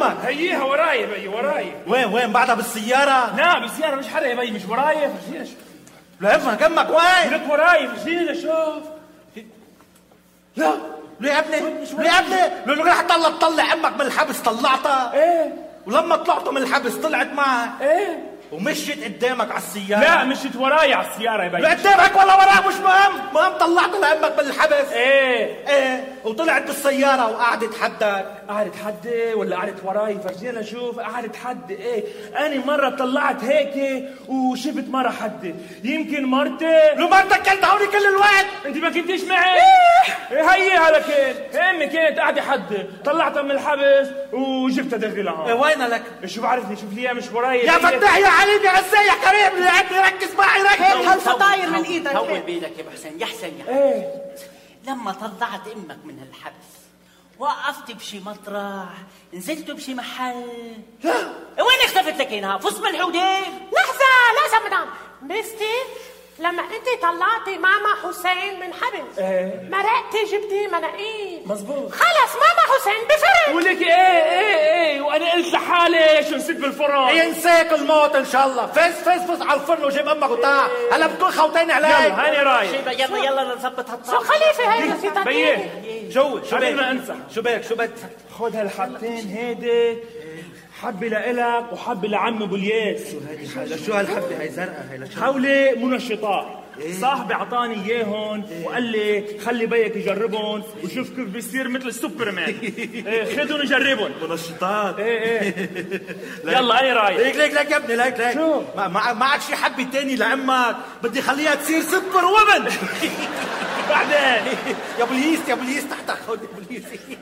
امك؟ هيها وراي يا بي وراي. وين بعدها بالسيارة؟ لا بالسيارة مش حدا يا بي، مش وراي. فرجينا شوف. امك وين؟ لك وراي فرجينا شوف. لا ليه يا ابني؟ ليه يا ابني؟ لو رح تطلع امك من الحبس طلعتها؟ ايه. ولما طلعتوا من الحبس طلعت معك؟ ايه. ومشيت قدامك على السيارة؟ لا مشيت وراي على السيارة يا بي. لا قدامك ولا وراك مش مهم طلعت لامك من الحبس. ايه وطلعت بالسيارة وقعدت حدك. قعدت حد ولا قعدت وراي؟ فرجينا شوف. قعدت حد. ايه انا مرة طلعت هيك وشفت مرة حد. يمكن مرتي. لو مرتك كنت هوني كل الوقت. انت ما كنتيش معي. هي على كين امي كانت قاعدة حد. طلعتها من الحبس وجبتها داخلها. وين لك؟ شو بعرفني شوف لي مش وراي. يا فتاح يا عليم يا غزال يا كريم اللي عندي ركز معي ركز. هيك هالفطاير من ايدك. طول بالك يا ابو حسين. يا حسين ايه. لما طلعت امك من الحبس وقفت بشي مطرح، نزلت بشي محل. لا وين اختفت لك هنا؟ فص ملحودين. لحظة مدام بستي. لما انت طلعتي ماما حسين من حبس مرقتي جبتي مناقيل. مزبوط. خلص ماما حسين بفرن. ولك ايه وانا قلت لحالي شو نسيت بالفرن. ينساك الموت ان شاء الله. فز على الفرن وجيب امك وتعال. هلا بتكون خوتين عليك. يلا هاني رايح. يلا نظبط شو خليفة هيدا في بيه شو قبل ما انسى. شو بدك؟ خذ هالحبتين هيدي. حبة لإلك وحبة لعم ابو الياس. شو هالحبة هاي زرقاء هاي لشو؟ هولي منشطات. صاحبي اعطاني اياهم وقال لي خلي بيك يجربهم وشوف كيف بيصير مثل السوبرمان. خذهم وجربهم. منشطات. يلا انا رايح. ليك يا ابني ليك. شو؟ معك شي حبة تاني لأمك بدي خليها تصير سوبر وومن. بعدين يا بوليس تحت خذ يا بوليس.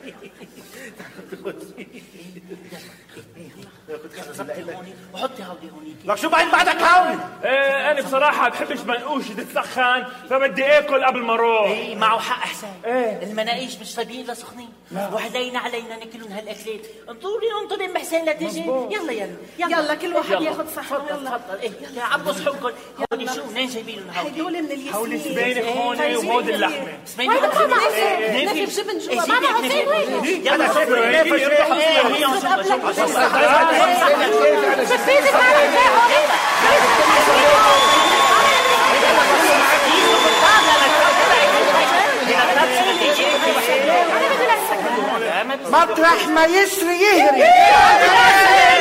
وحطي هودي هونيك. لك شو بعين بعدك هون؟ انا بصراحة بحبش منقوش تتسخن فبدي اكل قبل ما اروح. معه حق حسين. ايه المناقيش مش طيبين لسخنين. وعلينا ناكلون هالاكلات. انطري ام حسين لتيجي. يلا كل واحد ياخذ صحن. تفضل. يا عبوا صحنكم. هودي شو منين جايبينهم هدول من الياسمين. هولي سبينة هون وهود اللحمة. وين ماما حسين؟ نفي بجبن جوا. ماما حسين وين؟ يلا شفيتك مطرح ما يسري يهري.